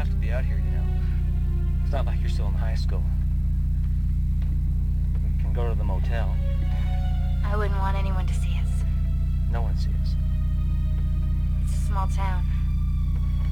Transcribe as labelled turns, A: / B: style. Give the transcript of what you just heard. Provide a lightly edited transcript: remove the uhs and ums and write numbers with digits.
A: have to be out here, you know. It's not like you're still in high school. We can go to the motel.
B: I wouldn't want anyone to see us.
A: No one sees us.
B: It's a small town.